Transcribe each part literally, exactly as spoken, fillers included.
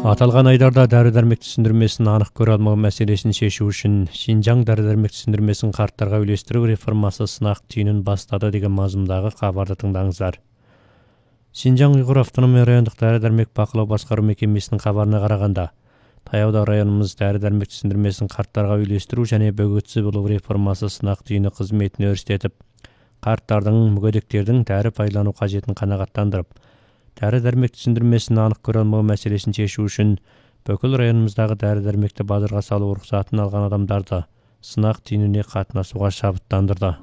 Аталған айдарда дәрі-дәрмек түсіндірмесін анық көре алмау мәселесін шешу үшін Шинжаң дәрі-дәрмек түсіндірмесін қарттарға үйлестіру реформасы сынақ түйінін бастады деген мазмұндағы хабарды тыңдаңыздар. Шинжаң Уйғур автономия райондық дәрі-дәрмек бақылау басқару мекемесінің хабарына қарағанда, таяуда районымыз дәрі-дәрмек түсіндірмесін қарттарға үйлестіру және бөгетсіз болу реформасы сынақ түйіні қызметін өрістетіп, қарттардың, мүгедектердің дәрі пайдалану қажетін қанағаттандырып, дәрі-дәрмек түсіндірмесін анық көре алмау мәселесін шешу үшін бүкіл районымыздағы дәрі-дәрмекті базарға салу рұқсатын алған адамдарды сынақ түйініне қатынасуға шабыттандырды.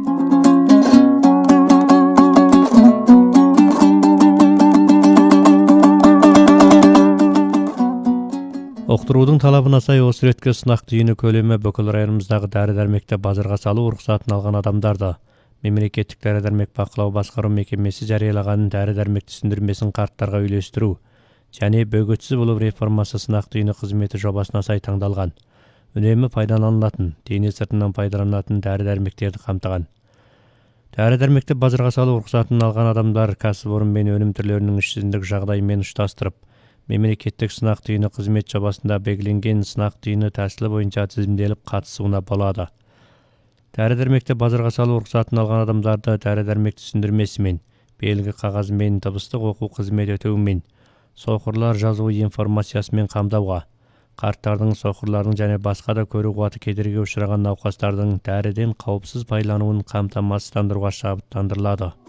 Оқтырудың талабына сай осы ретке сынақ түйіні көлемі бүкіл районымыздағы дәрі-дәрмекті базарға салу рұқсатын алған адамдарды Мемлекеттік дәрі-дәрмек бақылау басқару мекемесі жариялаған дәрі-дәрмек түсіндірмесін қарттарға үйлестіру және бөгетсіз болу реформасы сынақ түйіні қызметі жобасына сай таңдалған, үнемі пайдаланылатын, дене сыртынан пайдаланылатын дәрі-дәрмектерді қамтыған. Дәрі-дәрмекті базарға салу рұқсатын алған адамдар кәсіпорын мен өнім түрлерінің ішсіздік жағдайымен ұштастырып, мемлекеттік сынақ түйіні қызмет жобасында белгіленген сынақ түйіні тәсілі бойынша тізімделіп қатысуына болады. Дәрі-дәрмекті базарға салу рұқсатын алған адамдарды дәрі-дәрмек түсіндірмесімен, белгі қағазымен, дыбыстық оқу қызмет өтеуімен, соқырлар жазуы информациясымен қамдауға, қарттардың, соқырлардың және басқа да көру қуаты кедергі ұшыраған науқастардың дәріден қауіпсіз пайдалануын қамтамасыздандыруға шабыттандырылады.